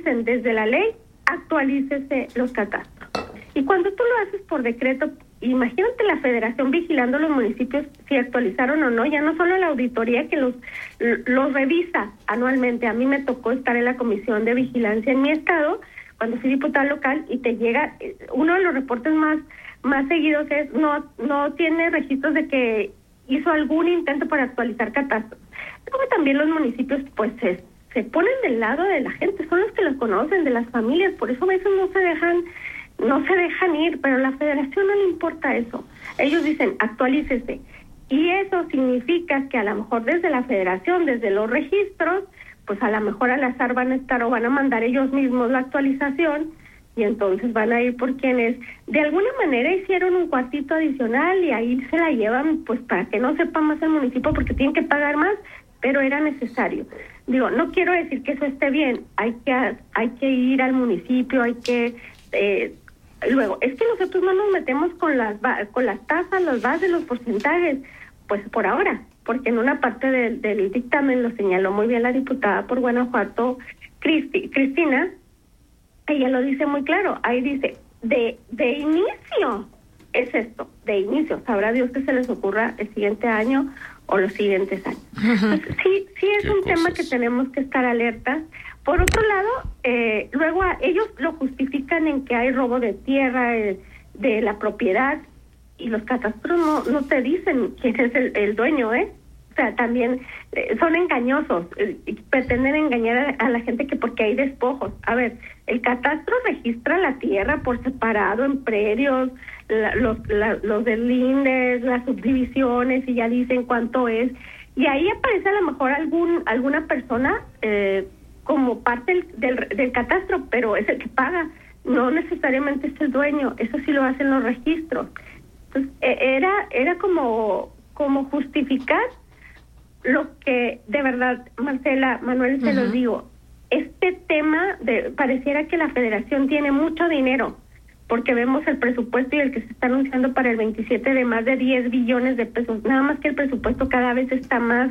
dicen desde la ley, actualícese los catastros. Y cuando tú lo haces por decreto, imagínate la federación vigilando los municipios si actualizaron o no, ya no solo la auditoría que los revisa anualmente. A mí me tocó estar en la comisión de vigilancia en mi estado, cuando fui diputada local, y te llega, uno de los reportes más seguidos es, no tiene registros de que hizo algún intento para actualizar catastros. Luego también los municipios, pues, se ponen del lado de la gente, son los que los conocen, de las familias, por eso a veces no se dejan ir, pero a la federación no le importa eso. Ellos dicen, actualícese. Y eso significa que a lo mejor desde la federación, desde los registros, pues a lo mejor al azar van a estar o van a mandar ellos mismos la actualización, y entonces van a ir por quienes de alguna manera hicieron un cuartito adicional y ahí se la llevan, pues para que no sepa más el municipio porque tienen que pagar más, pero era necesario. Digo, no quiero decir que eso esté bien, hay que ir al municipio, hay que... luego, es que nosotros no nos metemos con las tasas, las bases, los porcentajes, pues por ahora, porque en una parte del dictamen lo señaló muy bien la diputada por Guanajuato, Cristina. Ella lo dice muy claro, ahí dice, de inicio es esto, de inicio, sabrá Dios que se les ocurra el siguiente año o los siguientes años. Entonces, sí es un tema que tenemos que estar alertas. Por otro lado, luego ellos lo justifican en que hay robo de tierra, de la propiedad, y los catastros no te dicen quién es el dueño, ¿eh? O sea, también son engañosos, pretenden engañar a la gente que porque hay despojos. A ver, el catastro registra la tierra por separado en predios, los deslindes, las subdivisiones, y ya dicen cuánto es. Y ahí aparece a lo mejor alguna persona como parte del catastro, pero es el que paga, no necesariamente es el dueño, eso sí lo hacen los registros. Entonces, era como justificar lo que de verdad, Marcela, Manuel, se los digo, este tema pareciera que la federación tiene mucho dinero, porque vemos el presupuesto y el que se está anunciando para el 27 de más de 10 billones de pesos, nada más que el presupuesto cada vez está más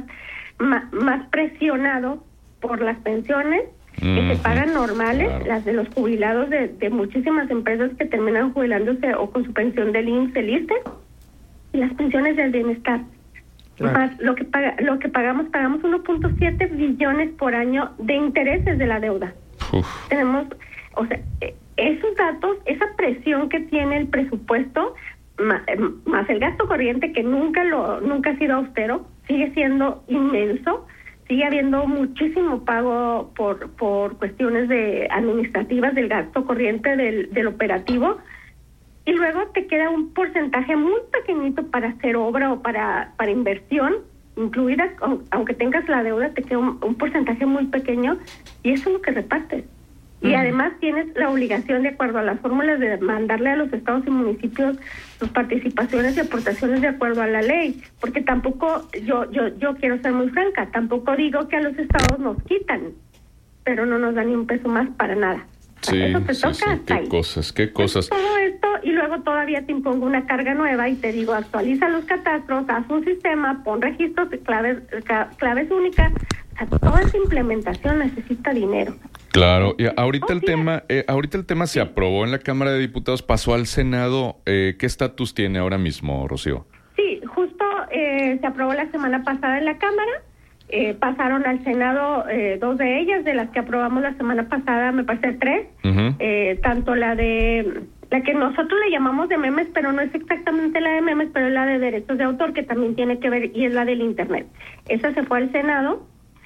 presionado por las pensiones que se pagan normales, claro, las de los jubilados de muchísimas empresas que terminan jubilándose o con su pensión del IMSS, del ISSSTE, y las pensiones del bienestar. Claro. Más lo que pagamos 1.7 billones por año de intereses de la deuda. Tenemos, o sea, esos datos, esa presión que tiene el presupuesto, más el gasto corriente que nunca ha sido austero, sigue siendo inmenso. Sigue habiendo muchísimo pago por cuestiones administrativas del gasto corriente del operativo, y luego te queda un porcentaje muy pequeñito para hacer obra o para inversión incluida, aunque tengas la deuda, te queda un porcentaje muy pequeño, y eso es lo que repartes. Y además tienes la obligación, de acuerdo a las fórmulas, de mandarle a los estados y municipios sus participaciones y aportaciones de acuerdo a la ley, porque tampoco, yo quiero ser muy franca, tampoco digo que a los estados nos quitan, pero no nos dan ni un peso más para nada. Sí, eso te toca. Qué cosas. Todo esto, y luego todavía te impongo una carga nueva y te digo, actualiza los catastros, haz un sistema, pon registros, claves únicas. O sea, toda esa implementación necesita dinero. Claro, y ahorita el tema se aprobó en la Cámara de Diputados, pasó al Senado. ¿Qué estatus tiene ahora mismo, Rocío? Sí, justo se aprobó la semana pasada en la Cámara, pasaron al Senado 2 de ellas, de las que aprobamos la semana pasada, me parece 3, tanto la que nosotros le llamamos de memes, pero no es exactamente la de memes, pero es la de derechos de autor, que también tiene que ver, y es la del Internet. Esa se fue al Senado.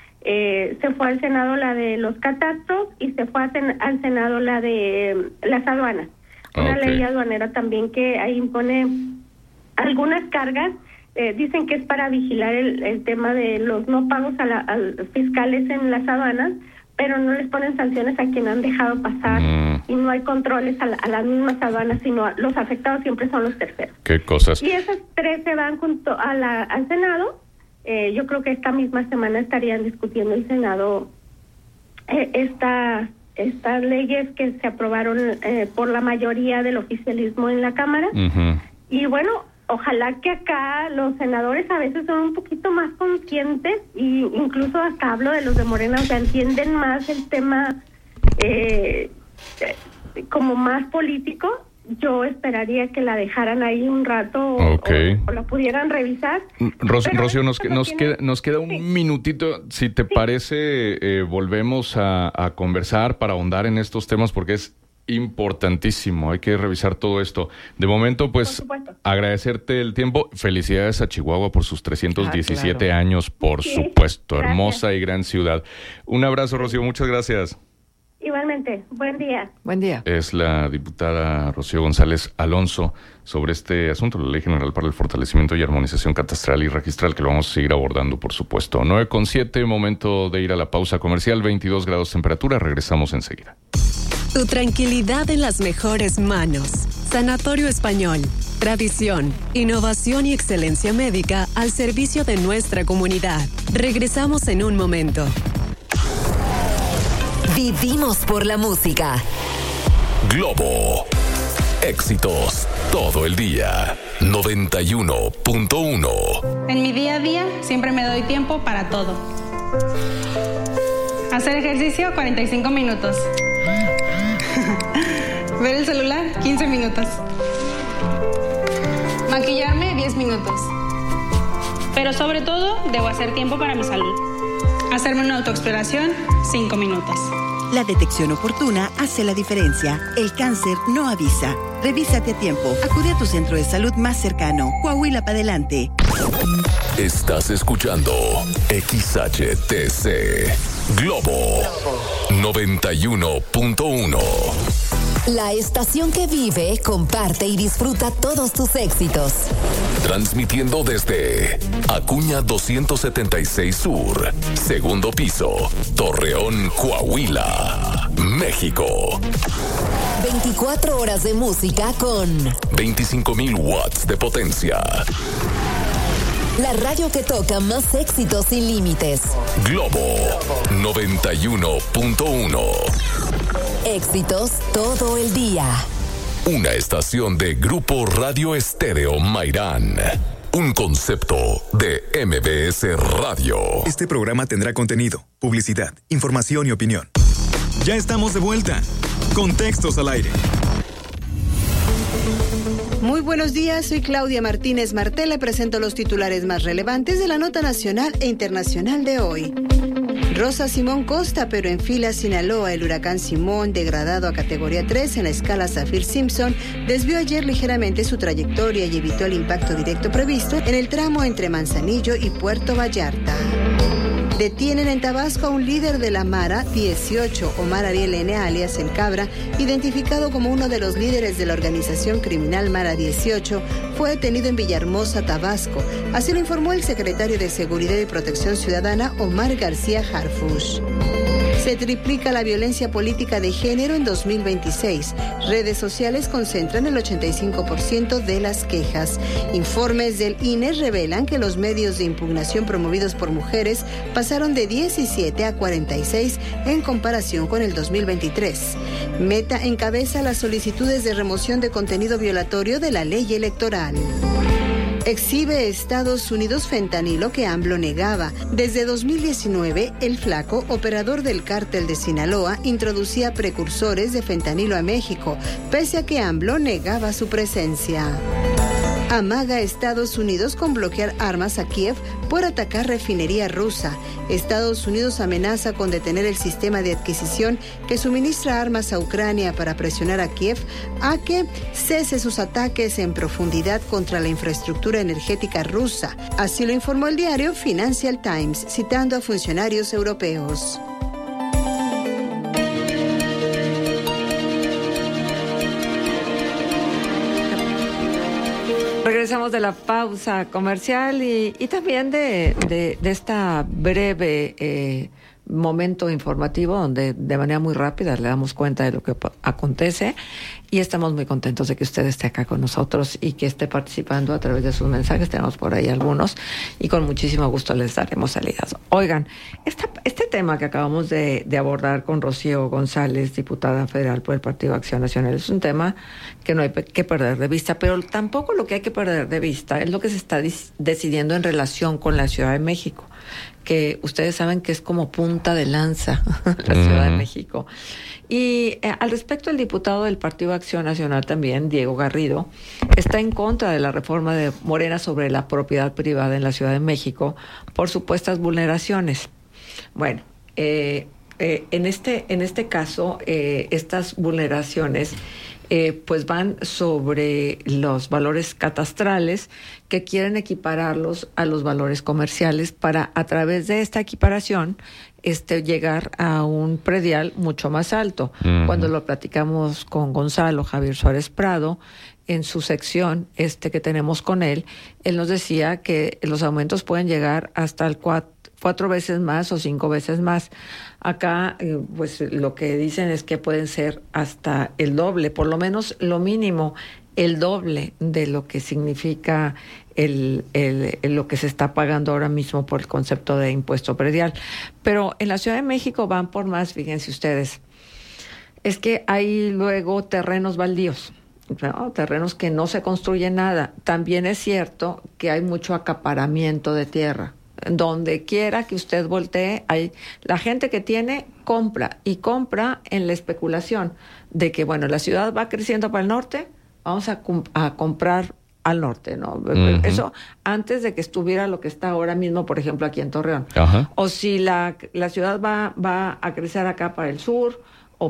La de los catastros, y se fue al Senado la de las aduanas. Una ley aduanera también que ahí impone algunas cargas. Dicen que es para vigilar el tema de los no pagos a fiscales en las aduanas, pero no les ponen sanciones a quienes han dejado pasar, y no hay controles a las mismas aduanas, sino los afectados siempre son los terceros. ¿Qué cosas? Y esas 3 se van junto al Senado. Yo creo que esta misma semana estarían discutiendo el Senado estas leyes que se aprobaron por la mayoría del oficialismo en la Cámara. Y bueno, ojalá que acá los senadores a veces son un poquito más conscientes, y incluso hasta hablo de los de Morena, o sea, entienden más el tema como más político, yo esperaría que la dejaran ahí un rato o la pudieran revisar. Rocío, nos queda un minutito. Si te parece, volvemos a conversar para ahondar en estos temas porque es importantísimo. Hay que revisar todo esto. De momento, pues, agradecerte el tiempo. Felicidades a Chihuahua por sus 317 años, por supuesto. Gracias. Hermosa y gran ciudad. Un abrazo, Rocío. Muchas gracias. Igualmente, buen día. Buen día. Es la diputada Rocío González Alonso sobre este asunto, la Ley General para el Fortalecimiento y Armonización Catastral y Registral, que lo vamos a seguir abordando, por supuesto. 9:07, momento de ir a la pausa comercial, 22 grados temperatura, regresamos enseguida. Tu tranquilidad en las mejores manos. Sanatorio Español. Tradición, innovación y excelencia médica al servicio de nuestra comunidad. Regresamos en un momento. Vivimos por la música. Globo. Éxitos todo el día. 91.1. En mi día a día siempre me doy tiempo para todo. Hacer ejercicio 45 minutos. Ver el celular 15 minutos. Maquillarme 10 minutos. Pero sobre todo debo hacer tiempo para mi salud. Hacerme una autoexploración 5 minutos. La detección oportuna hace la diferencia. El cáncer no avisa. Revísate a tiempo. Acude a tu centro de salud más cercano. Coahuila para adelante. Estás escuchando XHTC Globo 91.1. La estación que vive, comparte y disfruta todos tus éxitos. Transmitiendo desde Acuña 276 Sur, segundo piso, Torreón, Coahuila, México. 24 horas de música con 25,000 watts de potencia. La radio que toca más éxitos sin límites. Globo 91.1. Éxitos todo el día. Una estación de Grupo Radio Estéreo Mairán. Un concepto de MBS Radio. Este programa tendrá contenido, publicidad, información y opinión. Ya estamos de vuelta. Contextos al aire. Muy buenos días, soy Claudia Martínez Martel, le presento los titulares más relevantes de la nota nacional e internacional de hoy. Rosa Simón Costa, pero en fila Sinaloa, el huracán Simón, degradado a categoría 3 en la escala Saffir-Simpson, desvió ayer ligeramente su trayectoria y evitó el impacto directo previsto en el tramo entre Manzanillo y Puerto Vallarta. Detienen en Tabasco a un líder de la Mara 18, Omar Ariel N., alias El Cabra, identificado como uno de los líderes de la organización criminal Mara 18, fue detenido en Villahermosa, Tabasco. Así lo informó el secretario de Seguridad y Protección Ciudadana, Omar García Harfuch. Se triplica la violencia política de género en 2026. Redes sociales concentran el 85% de las quejas. Informes del INE revelan que los medios de impugnación promovidos por mujeres pasaron de 17 a 46 en comparación con el 2023. Meta encabeza las solicitudes de remoción de contenido violatorio de la ley electoral. Exhibe Estados Unidos fentanilo que AMLO negaba. Desde 2019, el Flaco, operador del cártel de Sinaloa, introducía precursores de fentanilo a México, pese a que AMLO negaba su presencia. Amaga Estados Unidos con bloquear armas a Kiev por atacar refinería rusa. Estados Unidos amenaza con detener el sistema de adquisición que suministra armas a Ucrania para presionar a Kiev a que cese sus ataques en profundidad contra la infraestructura energética rusa. Así lo informó el diario Financial Times, citando a funcionarios europeos. Regresamos de la pausa comercial y también de esta breve momento informativo donde de manera muy rápida le damos cuenta de lo que acontece y estamos muy contentos de que usted esté acá con nosotros y que esté participando a través de sus mensajes. Tenemos por ahí algunos y con muchísimo gusto les daremos salidas. Oigan, este tema que acabamos de abordar con Rocío González, diputada federal por el Partido Acción Nacional, es un tema que no hay que perder de vista, pero tampoco lo que hay que perder de vista es lo que se está decidiendo en relación con la Ciudad de México, que ustedes saben que es como punta de lanza la Ciudad de México. Y al respecto, el diputado del Partido Acción Nacional también, Diego Garrido, está en contra de la reforma de Morena sobre la propiedad privada en la Ciudad de México por supuestas vulneraciones. Bueno, en este caso, estas vulneraciones pues van sobre los valores catastrales que quieren equipararlos a los valores comerciales para, a través de esta equiparación, llegar a un predial mucho más alto. Cuando lo platicamos con Gonzalo Javier Suárez Prado, en su sección que tenemos con él nos decía que los aumentos pueden llegar hasta el 4 veces más o 5 veces más. Acá, pues lo que dicen es que pueden ser hasta el doble, por lo menos lo mínimo, el doble de lo que significa lo que se está pagando ahora mismo por el concepto de impuesto predial. Pero en la Ciudad de México van por más, fíjense ustedes. Es que hay luego terrenos baldíos, ¿no? Terrenos que no se construye nada. También es cierto que hay mucho acaparamiento de tierra. Donde quiera que usted voltee, hay la gente que tiene, compra en la especulación de que, bueno, la ciudad va creciendo para el norte, vamos a comprar al norte, ¿no? Eso antes de que estuviera lo que está ahora mismo, por ejemplo, aquí en Torreón. O si la ciudad va a crecer acá para el sur o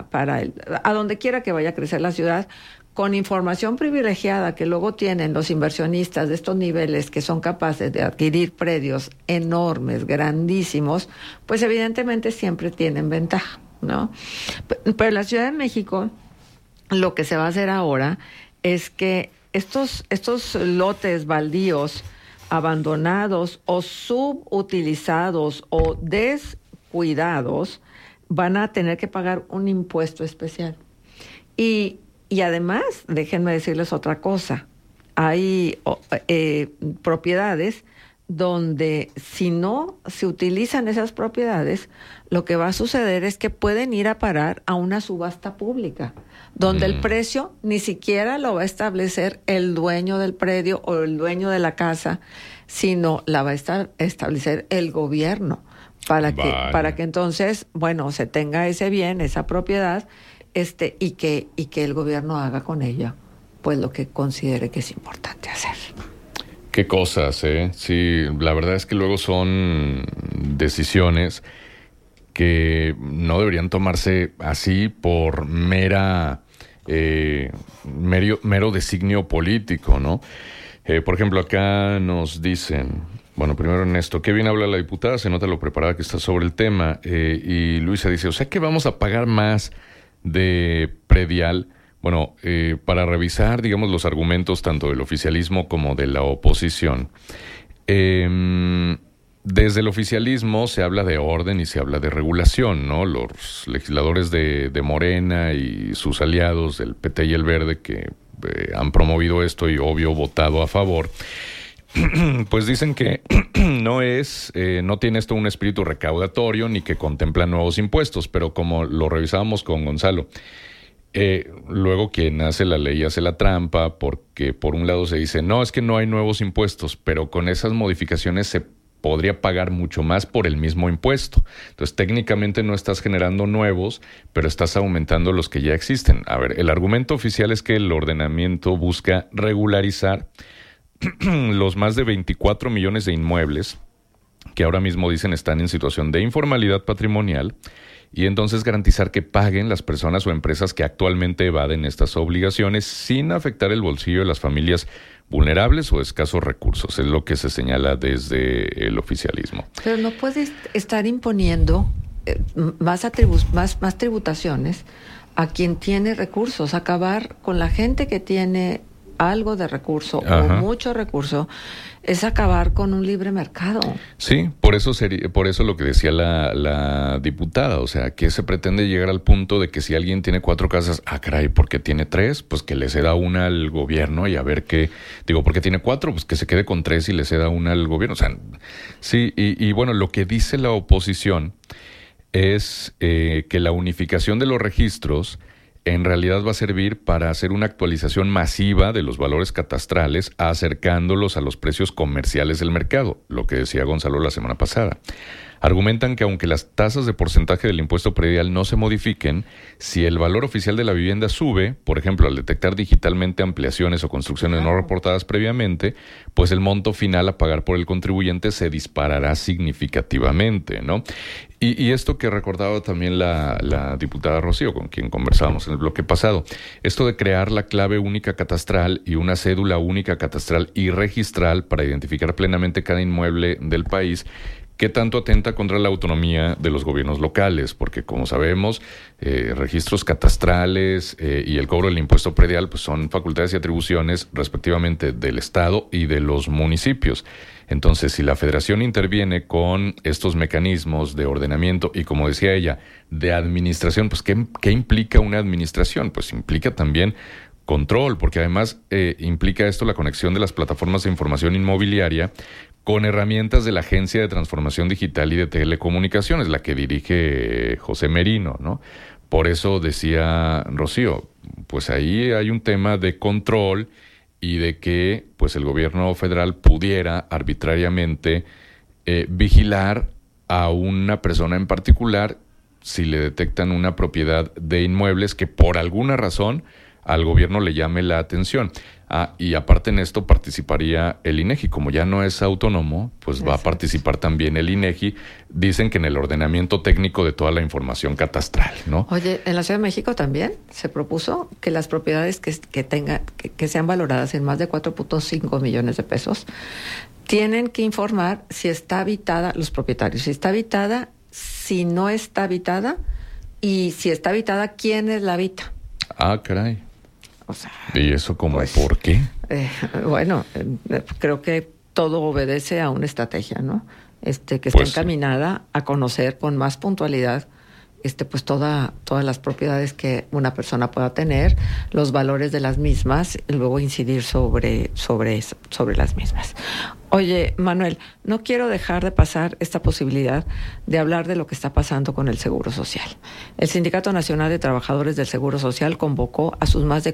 a donde quiera que vaya a crecer la ciudad, con información privilegiada que luego tienen los inversionistas de estos niveles que son capaces de adquirir predios enormes, grandísimos, pues evidentemente siempre tienen ventaja, ¿no? Pero en la Ciudad de México, lo que se va a hacer ahora es que estos lotes baldíos, abandonados o subutilizados o descuidados, van a tener que pagar un impuesto especial. Y además, déjenme decirles otra cosa, hay propiedades donde si no se utilizan esas propiedades, lo que va a suceder es que pueden ir a parar a una subasta pública, donde el precio ni siquiera lo va a establecer el dueño del predio o el dueño de la casa, sino la va a establecer el gobierno, para que entonces, bueno, se tenga ese bien, esa propiedad, y que el gobierno haga con ella pues lo que considere que es importante hacer. Qué cosas, ¿eh? Sí, la verdad es que luego son decisiones que no deberían tomarse así por mero designio político, ¿no? Por ejemplo, acá nos dicen, bueno, primero Ernesto, qué bien habla la diputada, se nota lo preparada que está sobre el tema, y Luisa dice, o sea que vamos a pagar más de predial. Bueno, para revisar, digamos, los argumentos tanto del oficialismo como de la oposición. Desde el oficialismo se habla de orden y se habla de regulación, ¿no? Los legisladores de Morena y sus aliados del PT y el Verde que han promovido esto y obvio votado a favor, pues dicen que no tiene esto un espíritu recaudatorio ni que contempla nuevos impuestos, pero como lo revisábamos con Gonzalo, luego quien hace la ley hace la trampa, porque por un lado se dice, no, es que no hay nuevos impuestos, pero con esas modificaciones se podría pagar mucho más por el mismo impuesto. Entonces, técnicamente no estás generando nuevos, pero estás aumentando los que ya existen. A ver, el argumento oficial es que el ordenamiento busca regularizar los más de 24 millones de inmuebles que ahora mismo dicen están en situación de informalidad patrimonial y entonces garantizar que paguen las personas o empresas que actualmente evaden estas obligaciones sin afectar el bolsillo de las familias vulnerables o de escasos recursos. Es lo que se señala desde el oficialismo. Pero no puedes estar imponiendo más tributaciones a quien tiene recursos, acabar con la gente que tiene algo de recurso o mucho recurso, es acabar con un libre mercado. Sí, por eso lo que decía la diputada, o sea, que se pretende llegar al punto de que si alguien tiene 4 casas, caray, ¿por qué tiene 3? Pues que le ceda una al gobierno y a ver qué, porque tiene 4, pues que se quede con 3 y le ceda una al gobierno. O sea, sí, y bueno, lo que dice la oposición es que la unificación de los registros en realidad va a servir para hacer una actualización masiva de los valores catastrales, acercándolos a los precios comerciales del mercado, lo que decía Gonzalo la semana pasada. Argumentan que aunque las tasas de porcentaje del impuesto predial no se modifiquen, si el valor oficial de la vivienda sube, por ejemplo, al detectar digitalmente ampliaciones o construcciones no reportadas previamente, pues el monto final a pagar por el contribuyente se disparará significativamente, ¿no? Y esto que recordaba también la diputada Rocío, con quien conversábamos en el bloque pasado, esto de crear la clave única catastral y una cédula única catastral y registral para identificar plenamente cada inmueble del país, ¿qué tanto atenta contra la autonomía de los gobiernos locales? Porque, como sabemos, registros catastrales y el cobro del impuesto predial pues son facultades y atribuciones respectivamente del Estado y de los municipios. Entonces, si la Federación interviene con estos mecanismos de ordenamiento y, como decía ella, de administración, pues ¿qué implica una administración? Pues implica también control, porque además implica esto la conexión de las plataformas de información inmobiliaria con herramientas de la Agencia de Transformación Digital y de Telecomunicaciones, la que dirige José Merino, ¿no? Por eso decía Rocío, pues ahí hay un tema de control y de que pues el gobierno federal pudiera arbitrariamente vigilar a una persona en particular si le detectan una propiedad de inmuebles que por alguna razón al gobierno le llame la atención. Y aparte en esto participaría el INEGI. Como ya no es autónomo, pues va a participar también el INEGI. Dicen que en el ordenamiento técnico de toda la información catastral, ¿no? Oye, en la Ciudad de México también se propuso que las propiedades que sean valoradas en más de 4.5 millones de pesos tienen que informar si está habitada, los propietarios, si está habitada, si no está habitada y si está habitada, ¿quiénes la habita? Ah, caray. O sea, ¿y eso como pues, por qué? Creo que todo obedece a una estrategia, ¿no? Que está encaminada a conocer con más puntualidad pues todas las propiedades que una persona pueda tener, los valores de las mismas, y luego incidir sobre las mismas. Oye, Manuel, no quiero dejar de pasar esta posibilidad de hablar de lo que está pasando con el Seguro Social. El Sindicato Nacional de Trabajadores del Seguro Social convocó a sus más de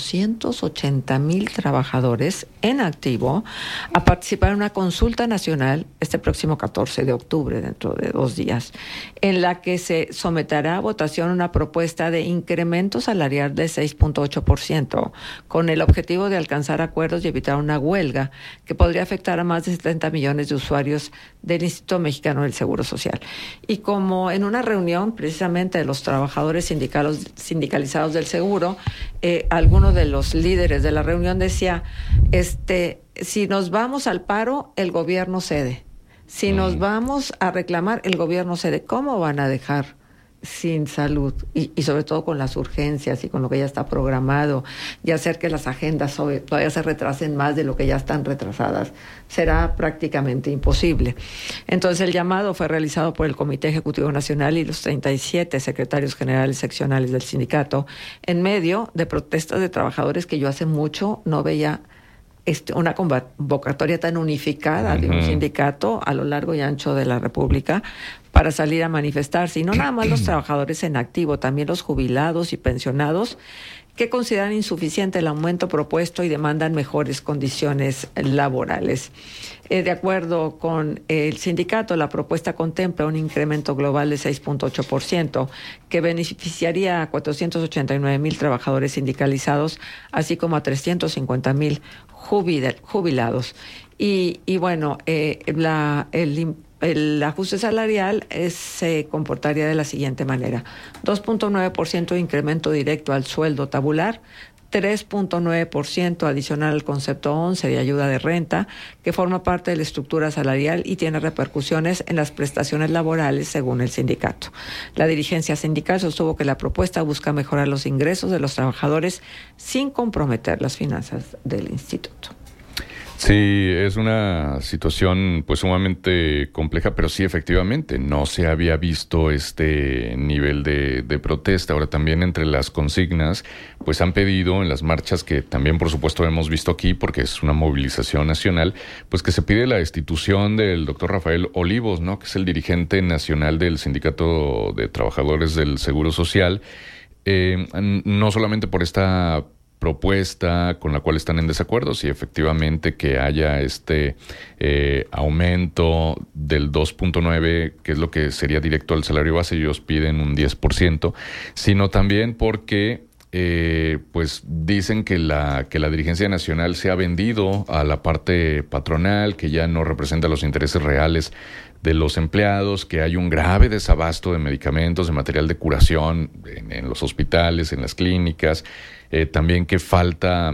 480,000 trabajadores en activo a participar en una consulta nacional este próximo 14 de octubre, dentro de 2 días, en la que se someterá a votación una propuesta de incremento salarial de 6.8%, con el objetivo de alcanzar acuerdos y evitar una huelga que podría afectar a más de 70 millones de usuarios del Instituto Mexicano del Seguro Social. Y como en una reunión precisamente de los trabajadores sindicalizados del seguro, alguno de los líderes de la reunión decía, si nos vamos al paro, el gobierno cede. Si nos vamos a reclamar, el gobierno cede. ¿Cómo van a dejar sin salud? Y sobre todo con las urgencias y con lo que ya está programado, y hacer que las agendas todavía se retrasen más de lo que ya están retrasadas, será prácticamente imposible. Entonces el llamado fue realizado por el Comité Ejecutivo Nacional y los 37 secretarios generales seccionales del sindicato, en medio de protestas de trabajadores que yo hace mucho no veía una convocatoria tan unificada de un sindicato a lo largo y ancho de la República para salir a manifestarse. Y no nada más los trabajadores en activo, también los jubilados y pensionados, que consideran insuficiente el aumento propuesto y demandan mejores condiciones laborales. De acuerdo con el sindicato, la propuesta contempla un incremento global de 6.8% que beneficiaría a 489,000 trabajadores sindicalizados, así como a 350,000 jubilados. Y bueno, el ajuste salarial se comportaría de la siguiente manera: 2.9% de incremento directo al sueldo tabular, 3.9% adicional al concepto 11 de ayuda de renta, que forma parte de la estructura salarial y tiene repercusiones en las prestaciones laborales, según el sindicato. La dirigencia sindical sostuvo que la propuesta busca mejorar los ingresos de los trabajadores sin comprometer las finanzas del instituto. Sí, es una situación pues sumamente compleja, pero sí, efectivamente, no se había visto este nivel de protesta. Ahora también entre las consignas, pues han pedido en las marchas, que también por supuesto hemos visto aquí, porque es una movilización nacional, pues que se pide la destitución del doctor Rafael Olivos, ¿no?, que es el dirigente nacional del Sindicato de Trabajadores del Seguro Social. no solamente por esta propuesta con la cual están en desacuerdo, si efectivamente que haya este aumento del 2.9, que es lo que sería directo al salario base, ellos piden un 10%, sino también porque pues dicen que la dirigencia nacional se ha vendido a la parte patronal, que ya no representa los intereses reales de los empleados, que hay un grave desabasto de medicamentos, de material de curación en los hospitales, en las clínicas, también que falta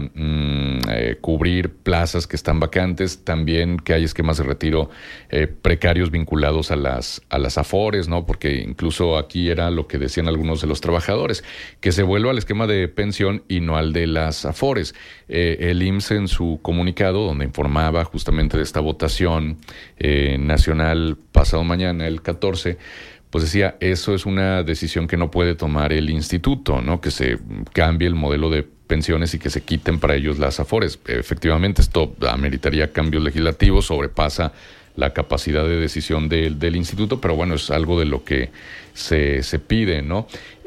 cubrir plazas que están vacantes, también que hay esquemas de retiro precarios vinculados a las AFORES, ¿no? Porque incluso aquí era lo que decían algunos de los trabajadores, que se vuelva al esquema de pensión y no al de las AFORES. El IMSS en su comunicado, donde informaba justamente de esta votación nacional pasado mañana, el 14, pues decía, eso es una decisión que no puede tomar el instituto, ¿no? Que se cambie el modelo de pensiones y que se quiten para ellos las AFORES. Efectivamente, esto ameritaría cambios legislativos, sobrepasa la capacidad de decisión del instituto, pero bueno, es algo de lo que se pide, ¿no?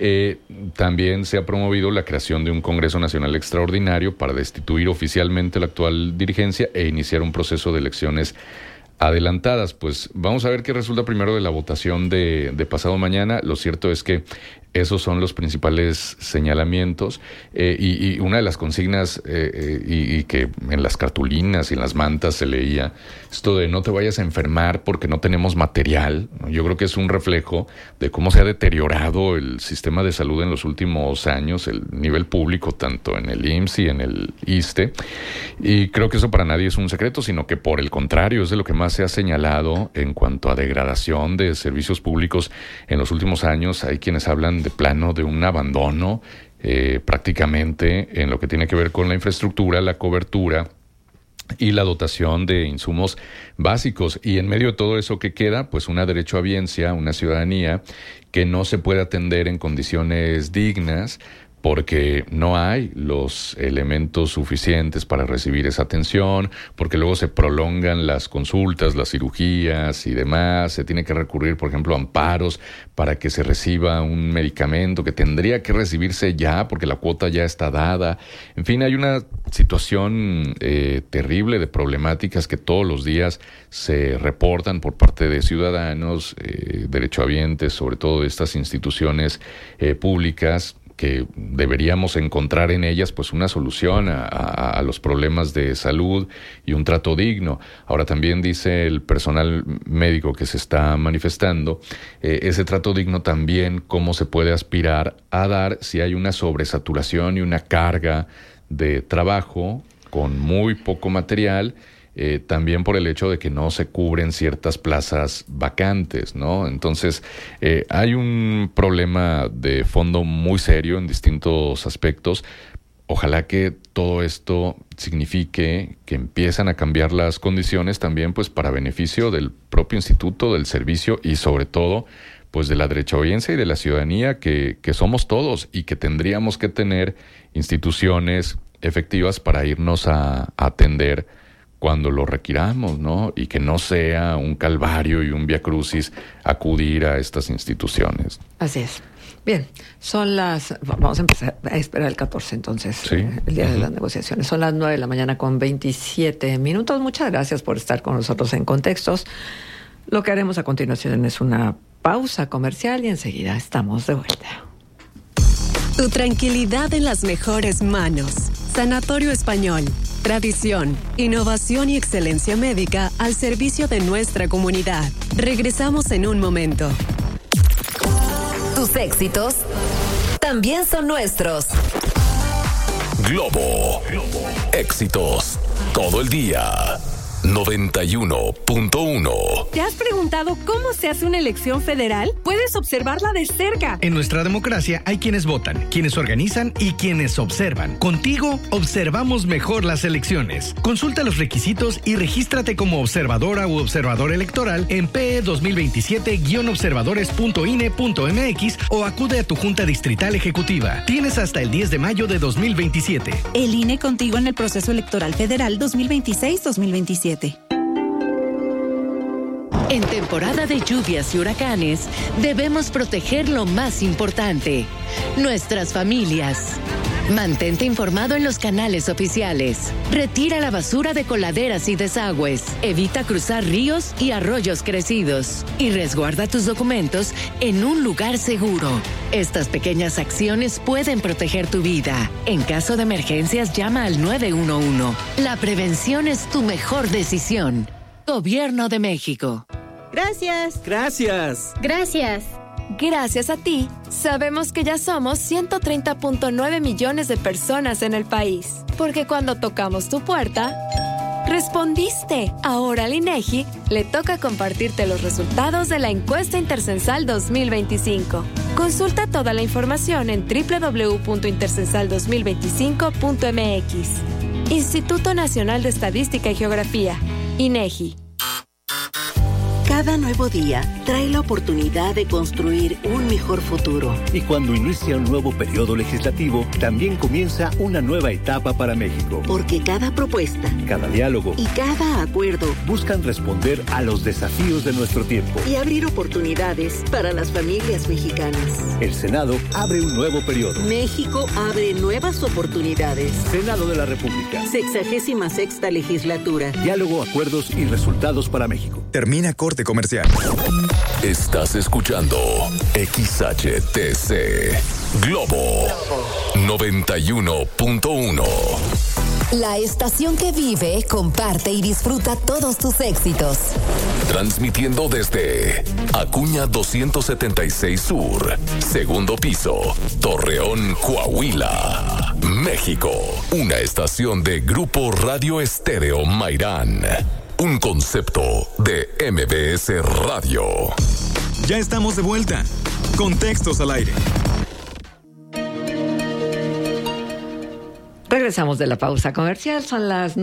También se ha promovido la creación de un Congreso Nacional Extraordinario para destituir oficialmente la actual dirigencia e iniciar un proceso de elecciones adelantadas. Pues vamos a ver qué resulta primero de la votación de pasado mañana. Lo cierto es que esos son los principales señalamientos y una de las consignas y que en las cartulinas y en las mantas se leía esto de no te vayas a enfermar porque no tenemos material. Yo creo que es un reflejo de cómo se ha deteriorado el sistema de salud en los últimos años, el nivel público, tanto en el IMSS y en el ISSSTE, y creo que eso para nadie es un secreto, sino que por el contrario es de lo que más se ha señalado en cuanto a degradación de servicios públicos en los últimos años. Hay quienes hablan de plano de un abandono prácticamente en lo que tiene que ver con la infraestructura, la cobertura y la dotación de insumos básicos. Y en medio de todo eso, ¿qué queda? Pues una derechohabiencia, una ciudadanía que no se puede atender en condiciones dignas porque no hay los elementos suficientes para recibir esa atención, porque luego se prolongan las consultas, las cirugías y demás. Se tiene que recurrir, por ejemplo, a amparos para que se reciba un medicamento que tendría que recibirse ya porque la cuota ya está dada. En fin, hay una situación terrible de problemáticas que todos los días se reportan por parte de ciudadanos, derechohabientes, sobre todo de estas instituciones públicas, que deberíamos encontrar en ellas pues una solución a los problemas de salud y un trato digno. Ahora también dice el personal médico que se está manifestando, ese trato digno también cómo se puede aspirar a dar si hay una sobresaturación y una carga de trabajo con muy poco material. También por el hecho de que no se cubren ciertas plazas vacantes, ¿no? Entonces, hay un problema de fondo muy serio en distintos aspectos. Ojalá que todo esto signifique que empiezan a cambiar las condiciones también, pues, para beneficio del propio instituto, del servicio y sobre todo, pues, de la derechohabiencia y de la ciudadanía que somos todos y que tendríamos que tener instituciones efectivas para irnos a atender cuando lo requiramos, ¿no? Y que no sea un calvario y un viacrucis acudir a estas instituciones. Así es. Bien, vamos a empezar a esperar el 14 entonces, sí. El día de las negociaciones. Son las 9:27 a.m. Muchas gracias por estar con nosotros en Contextos. Lo que haremos a continuación es una pausa comercial y enseguida estamos de vuelta. Tu tranquilidad en las mejores manos. Sanatorio Español. Tradición, innovación y excelencia médica al servicio de nuestra comunidad. Regresamos en un momento. Tus éxitos también son nuestros. Globo. Éxitos todo el día. 91.1. ¿Te has preguntado cómo se hace una elección federal? Puedes observarla de cerca. En nuestra democracia hay quienes votan, quienes organizan y quienes observan. Contigo observamos mejor las elecciones. Consulta los requisitos y regístrate como observadora u observador electoral en PE 2027-observadores.ine.mx o acude a tu Junta Distrital Ejecutiva. Tienes hasta el 10 de mayo de 2027. El INE contigo en el proceso electoral federal 2026-2027. En temporada de lluvias y huracanes, debemos proteger lo más importante, nuestras familias. Mantente informado en los canales oficiales. Retira la basura de coladeras y desagües. Evita cruzar ríos y arroyos crecidos. Y resguarda tus documentos en un lugar seguro. Estas pequeñas acciones pueden proteger tu vida. En caso de emergencias, llama al 911. La prevención es tu mejor decisión. Gobierno de México. Gracias. Gracias. Gracias. Gracias a ti, sabemos que ya somos 130.9 millones de personas en el país. Porque cuando tocamos tu puerta, respondiste. Ahora al INEGI le toca compartirte los resultados de la encuesta Intercensal 2025. Consulta toda la información en www.intercensal2025.mx. Instituto Nacional de Estadística y Geografía, INEGI. Cada nuevo día trae la oportunidad de construir un mejor futuro. Y cuando inicia un nuevo periodo legislativo, también comienza una nueva etapa para México. Porque cada propuesta, cada diálogo y cada acuerdo buscan responder a los desafíos de nuestro tiempo y abrir oportunidades para las familias mexicanas. El Senado abre un nuevo periodo. México abre nuevas oportunidades. Senado de la República. 66ª legislatura. Diálogo, acuerdos y resultados para México. Termina corte comercial. Estás escuchando XHTC Globo 91.1. La estación que vive, comparte y disfruta todos tus éxitos. Transmitiendo desde Acuña 276 Sur, segundo piso, Torreón, Coahuila, México. Una estación de Grupo Radio Estéreo Mairán. Un concepto de MBS Radio. Ya estamos de vuelta. Contextos al aire. Regresamos de la pausa comercial, son las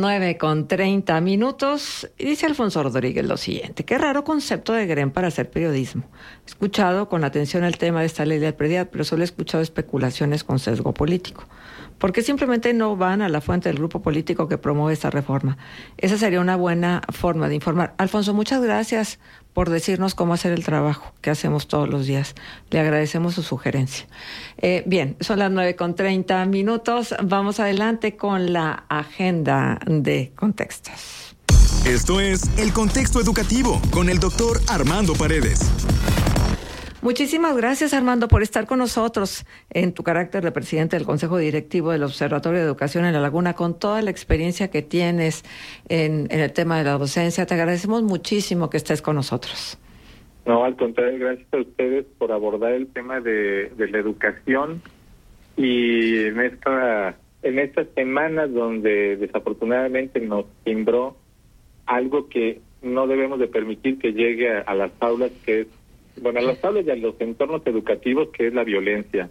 9:30 y dice Alfonso Rodríguez lo siguiente: qué raro concepto de Grem para hacer periodismo. He escuchado con atención el tema de esta ley de predial, pero solo he escuchado especulaciones con sesgo político. ¿Por qué simplemente no van a la fuente del grupo político que promueve esta reforma? Esa sería una buena forma de informar. Alfonso, muchas gracias por decirnos cómo hacer el trabajo que hacemos todos los días. Le agradecemos su sugerencia. Bien, son las 9:30. Vamos adelante con la agenda de contextos. Esto es El Contexto Educativo con el doctor Armando Paredes. Muchísimas gracias, Armando, por estar con nosotros en tu carácter de presidente del Consejo Directivo del Observatorio de Educación en La Laguna, con toda la experiencia que tienes en el tema de la docencia. Te agradecemos muchísimo que estés con nosotros. No, al contrario, gracias a ustedes por abordar el tema de la educación y en estas semanas donde desafortunadamente nos timbró algo que no debemos de permitir que llegue a las aulas, que es a las aulas y a los entornos educativos, que es la violencia.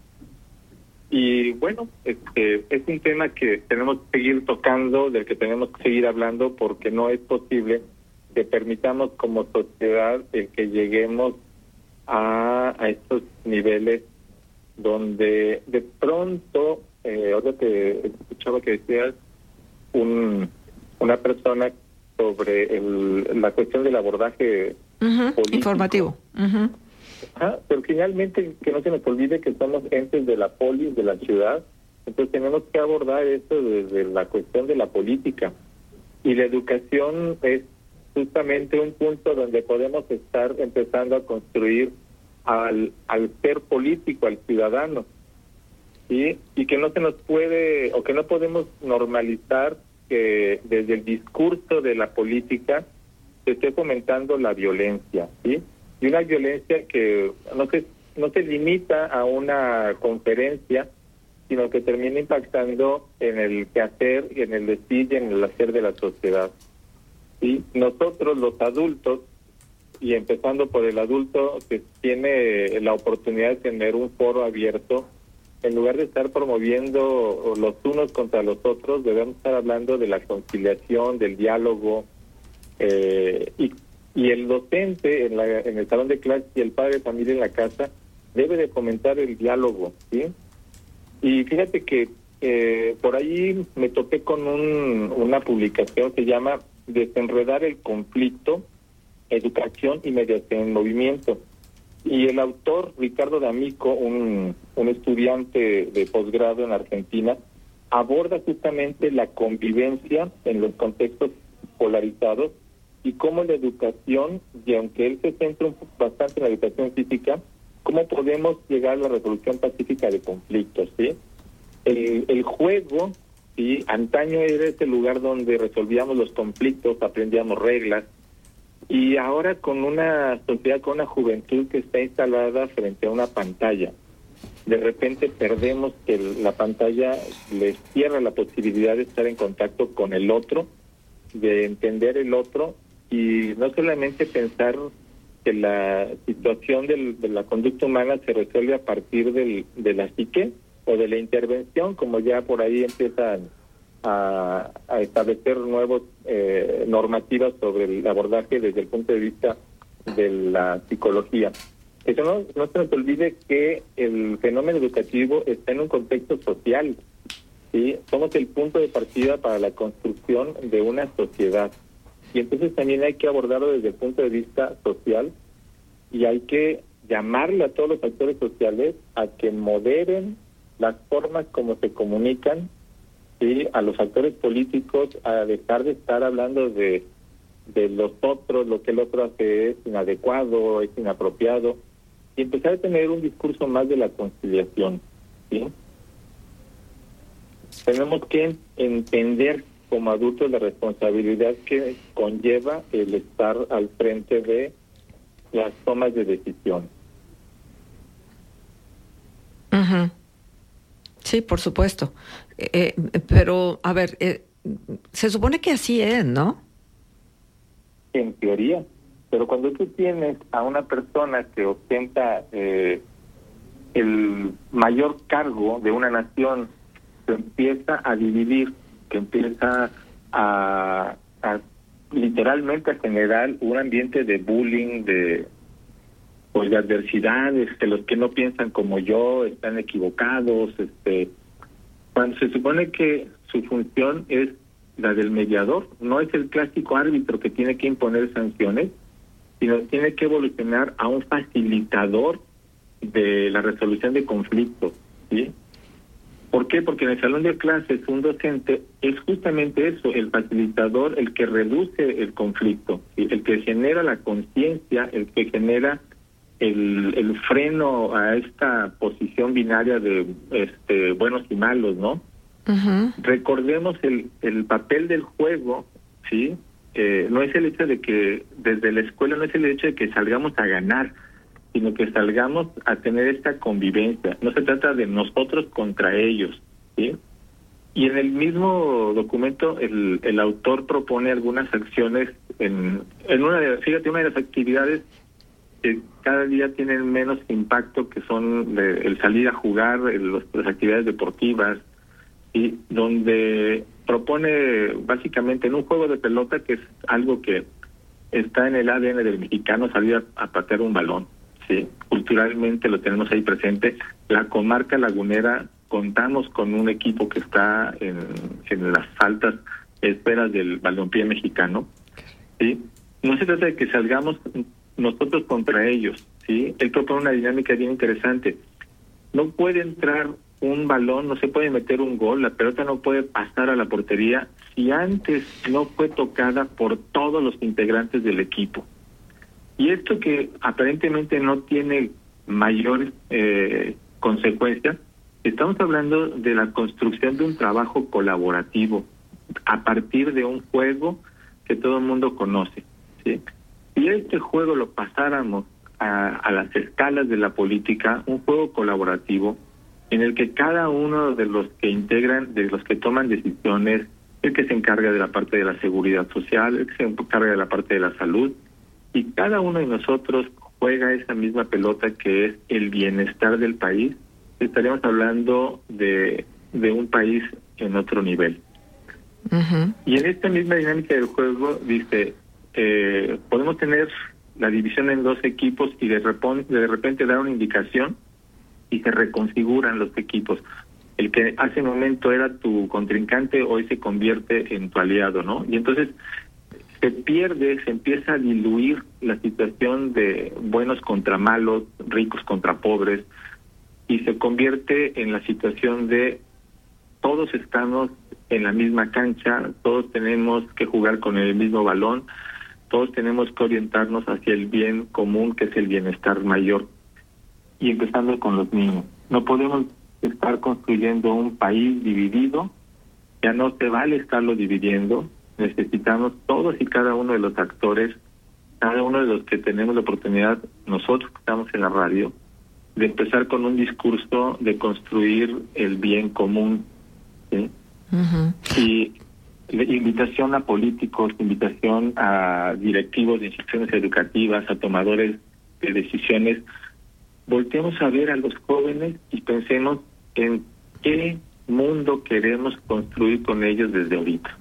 Y bueno, es un tema que tenemos que seguir tocando, del que tenemos que seguir hablando, porque no es posible que permitamos como sociedad el que lleguemos a estos niveles donde de pronto, ahora te escuchaba que decías una persona sobre la cuestión del abordaje informativo. Pero finalmente que no se nos olvide que somos entes de la polis, de la ciudad, entonces tenemos que abordar esto desde la cuestión de la política, y la educación es justamente un punto donde podemos estar empezando a construir al ser político, al ciudadano, ¿sí? Y que no se nos puede, o que no podemos normalizar que desde el discurso de la política se esté fomentando la violencia, ¿sí? Y una violencia que no se limita a una conferencia, sino que termina impactando en el quehacer, en el decir y en el hacer de la sociedad. ¿Sí? Nosotros los adultos, y empezando por el adulto que tiene la oportunidad de tener un foro abierto, en lugar de estar promoviendo los unos contra los otros, debemos estar hablando de la conciliación, del diálogo, y el docente en el salón de clase y el padre de familia en la casa debe de fomentar el diálogo, ¿sí? Y fíjate que por ahí me topé con una publicación que se llama Desenredar el conflicto, educación y mediación en movimiento. Y el autor, Ricardo D'Amico, un estudiante de posgrado en Argentina, aborda justamente la convivencia en los contextos polarizados y cómo la educación, y aunque él se centra bastante en la educación física, cómo podemos llegar a la resolución pacífica de conflictos, ¿sí? El juego, ¿sí? Antaño era ese lugar donde resolvíamos los conflictos, aprendíamos reglas, y ahora con una sociedad, con una juventud que está instalada frente a una pantalla, de repente perdemos que la pantalla les cierra la posibilidad de estar en contacto con el otro, de entender el otro, y no solamente pensar que la situación de la conducta humana se resuelve a partir de la psique o de la intervención, como ya por ahí empiezan a establecer nuevas normativas sobre el abordaje desde el punto de vista de la psicología. Eso no se nos olvide que el fenómeno educativo está en un contexto social, ¿sí? Somos el punto de partida para la construcción de una sociedad. Y entonces también hay que abordarlo desde el punto de vista social y hay que llamarle a todos los actores sociales a que moderen las formas como se comunican, ¿sí? A los actores políticos a dejar de estar hablando de los otros, lo que el otro hace es inadecuado, es inapropiado, y empezar a tener un discurso más de la conciliación, ¿sí? Tenemos que entender como adultos la responsabilidad que conlleva el estar al frente de las tomas de decisión. Uh-huh. Sí, por supuesto. Pero, a ver, se supone que así es, ¿no? En teoría. Pero cuando tú tienes a una persona que ostenta el mayor cargo de una nación, que empieza a dividir, que empieza a literalmente a generar un ambiente de bullying, de adversidades, que los que no piensan como yo están equivocados, cuando se supone que su función es la del mediador, no es el clásico árbitro que tiene que imponer sanciones, sino tiene que evolucionar a un facilitador de la resolución de conflictos, ¿sí? ¿Por qué? Porque en el salón de clases un docente es justamente eso, el facilitador, el que reduce el conflicto, ¿sí? El que genera la conciencia, el que genera el freno a esta posición binaria de buenos y malos, ¿no? Uh-huh. Recordemos el papel del juego, ¿sí? No es el hecho de que desde la escuela, no es el hecho de que salgamos a ganar, sino que salgamos a tener esta convivencia. No se trata de nosotros contra ellos, ¿sí? Y en el mismo documento el autor propone algunas acciones en una de las actividades que cada día tienen menos impacto, que son el salir a jugar, las actividades deportivas, y donde propone básicamente en un juego de pelota, que es algo que está en el ADN del mexicano, salir a patear un balón, ¿sí? Culturalmente lo tenemos ahí presente. La comarca lagunera contamos con un equipo que está en las altas esferas del balompié mexicano, ¿sí? No se trata de que salgamos nosotros contra ellos, ¿sí? Él propone una dinámica bien interesante. No puede entrar un balón, no se puede meter un gol, la pelota no puede pasar a la portería si antes no fue tocada por todos los integrantes del equipo. Y esto, que aparentemente no tiene mayores consecuencias, estamos hablando de la construcción de un trabajo colaborativo a partir de un juego que todo el mundo conoce, ¿sí? Si este juego lo pasáramos a las escalas de la política, un juego colaborativo en el que cada uno de los que integran, de los que toman decisiones, el que se encarga de la parte de la seguridad social, el que se encarga de la parte de la salud, y cada uno de nosotros juega esa misma pelota que es el bienestar del país, estaríamos hablando de un país en otro nivel. Uh-huh. Y en esta misma dinámica del juego dice, podemos tener la división en dos equipos y de repente dar una indicación y se reconfiguran los equipos. El que hace un momento era tu contrincante hoy se convierte en tu aliado, ¿no? Y entonces se empieza a diluir la situación de buenos contra malos, ricos contra pobres, y se convierte en la situación de todos estamos en la misma cancha, todos tenemos que jugar con el mismo balón, todos tenemos que orientarnos hacia el bien común, que es el bienestar mayor, y empezando con los niños. No podemos estar construyendo un país dividido, ya no se vale estarlo dividiendo. Necesitamos todos y cada uno de los actores, cada uno de los que tenemos la oportunidad, nosotros que estamos en la radio, de empezar con un discurso de construir el bien común, ¿sí? Y invitación a políticos, invitación a directivos de instituciones educativas, a tomadores de decisiones. Volteemos a ver a los jóvenes y pensemos en qué mundo queremos construir con ellos desde ahorita.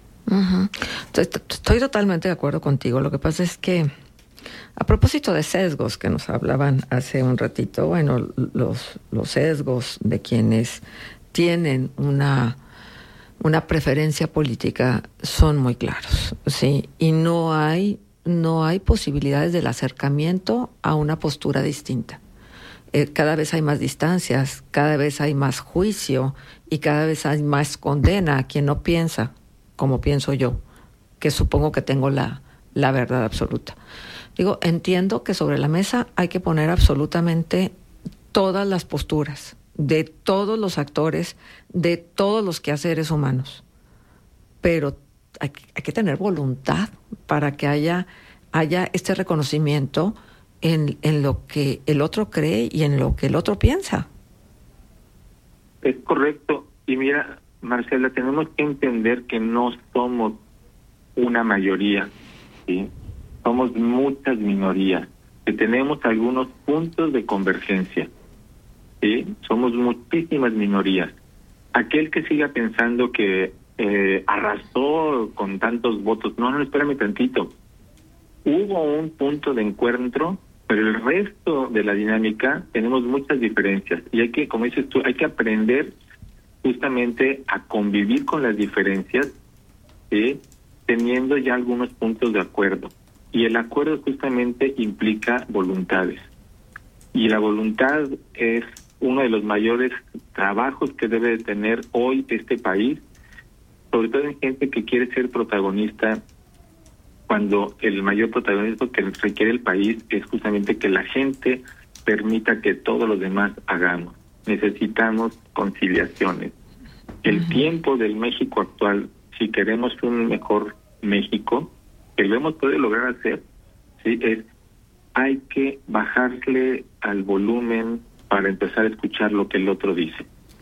Estoy totalmente de acuerdo contigo. Lo que pasa es que, a propósito de sesgos que nos hablaban hace un ratito, bueno, los sesgos de quienes tienen una preferencia política son muy claros, ¿sí? Y no hay posibilidades del acercamiento a una postura distinta. Cada vez hay más distancias, cada vez hay más juicio y cada vez hay más condena a quien no piensa como pienso yo, que supongo que tengo la verdad absoluta. Digo, entiendo que sobre la mesa hay que poner absolutamente todas las posturas de todos los actores, de todos los quehaceres humanos, pero hay que tener voluntad para que haya este reconocimiento en lo que el otro cree y en lo que el otro piensa. Es correcto. Y mira, Marcela, tenemos que entender que no somos una mayoría, ¿sí? Somos muchas minorías, que tenemos algunos puntos de convergencia, ¿sí? Somos muchísimas minorías. Aquel que siga pensando que arrasó con tantos votos, no, espérame tantito. Hubo un punto de encuentro, pero el resto de la dinámica tenemos muchas diferencias. Y hay que, como dices tú, hay que aprender justamente a convivir con las diferencias, ¿sí? Teniendo ya algunos puntos de acuerdo. Y el acuerdo justamente implica voluntades. Y la voluntad es uno de los mayores trabajos que debe de tener hoy este país, sobre todo en gente que quiere ser protagonista, cuando el mayor protagonismo que requiere el país es justamente que la gente permita que todos los demás hagamos. Necesitamos conciliaciones. El tiempo del México actual, si queremos un mejor México, que lo hemos podido lograr hacer, ¿sí? Hay que bajarle al volumen para empezar a escuchar lo que el otro dice.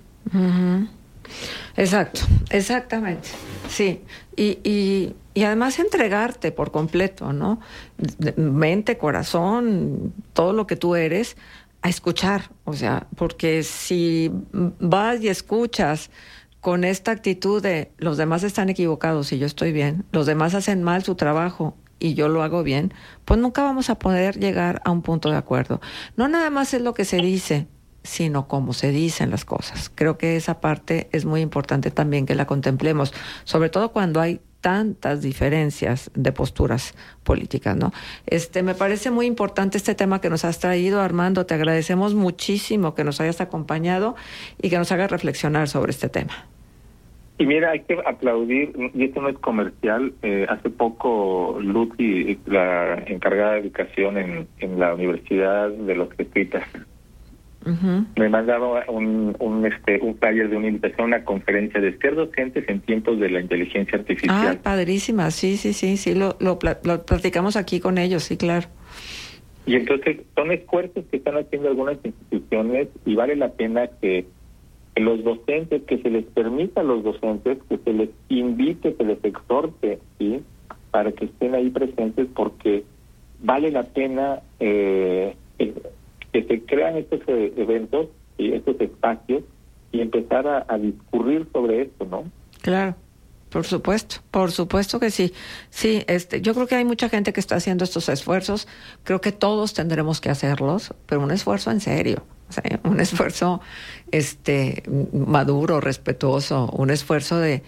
Exacto, exactamente, sí. Y además entregarte por completo, ¿no? Mente, corazón, todo lo que tú eres, a escuchar. O sea, porque si vas y escuchas con esta actitud de los demás están equivocados y yo estoy bien, los demás hacen mal su trabajo y yo lo hago bien, pues nunca vamos a poder llegar a un punto de acuerdo. No nada más es lo que se dice, sino cómo se dicen las cosas. Creo que esa parte es muy importante también que la contemplemos, sobre todo cuando hay tantas diferencias de posturas políticas, ¿no? Me parece muy importante este tema que nos has traído, Armando. Te agradecemos muchísimo que nos hayas acompañado y que nos hagas reflexionar sobre este tema. Y mira, hay que aplaudir, y esto no es comercial, hace poco Lucy, la encargada de educación en la Universidad de los Jesuitas, me mandaba un flyer de una invitación a una conferencia de ser docentes en tiempos de la inteligencia artificial. Ah, padrísima, sí, lo platicamos aquí con ellos, sí, claro. Y entonces son esfuerzos que están haciendo algunas instituciones y vale la pena que los docentes, que se les permita a los docentes, que se les invite, que les exhorte, ¿sí? Para que estén ahí presentes, porque vale la pena que se crean estos eventos y estos espacios y empezar a discurrir sobre esto, ¿no? Claro, por supuesto que sí. Sí, yo creo que hay mucha gente que está haciendo estos esfuerzos. Creo que todos tendremos que hacerlos, pero un esfuerzo en serio. O sea, un esfuerzo maduro, respetuoso, un esfuerzo de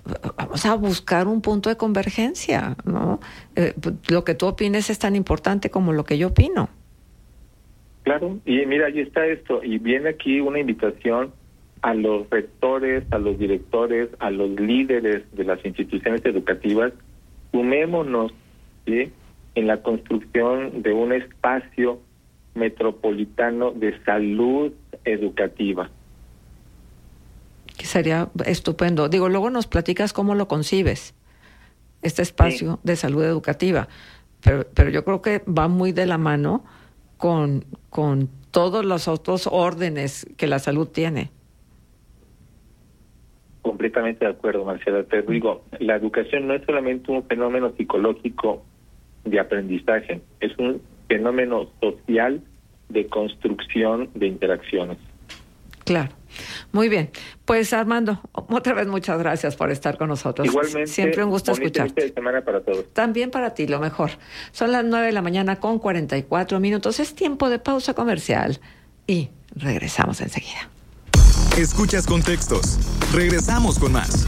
vamos a buscar un punto de convergencia, ¿no? Lo que tú opines es tan importante como lo que yo opino. Claro, y mira, ahí está esto, y viene aquí una invitación a los rectores, a los directores, a los líderes de las instituciones educativas. Sumémonos, ¿sí?, en la construcción de un espacio metropolitano de salud educativa. Que sería estupendo. Digo, luego nos platicas cómo lo concibes, este espacio de salud educativa, pero yo creo que va muy de la mano con todos los otros órdenes que la salud tiene. Completamente de acuerdo, Marcela. Te digo, la educación no es solamente un fenómeno psicológico de aprendizaje, es un fenómeno social de construcción de interacciones. Claro. Muy bien. Pues Armando, otra vez muchas gracias por estar con nosotros. Igualmente. Siempre un gusto escucharte. Fin de semana para todos. También para ti, lo mejor. Son las 9:44 a.m. Es tiempo de pausa comercial y regresamos enseguida. Escuchas Contextos. Regresamos con más.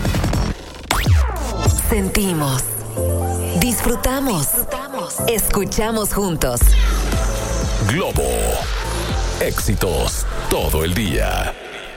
Sentimos. Disfrutamos. Escuchamos juntos. Globo. Éxitos todo el día.